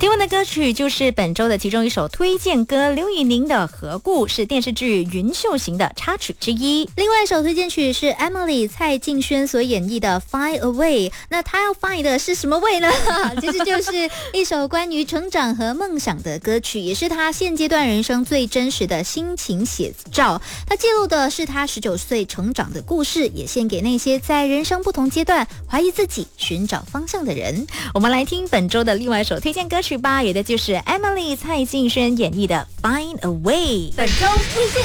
听闻的歌曲就是本周的其中一首推荐歌，刘宇宁的《何故》是电视剧《云秀行》的插曲之一。 另外一首推荐曲是 Emily 蔡敬轩所演绎的 Find a Way， 那她要 find 的是什么 way 呢？其实就是一首关于成长和梦想的歌曲，也是她现阶段人生最真实的心情写照。她记录的是她19岁成长的故事，也献给那些在人生不同阶段怀疑自己、寻找方向的人。 我们来听本周的另外一首推荐歌曲吧，也的就是 Emily 蔡敬轩演绎的 Find a Way。 本周推荐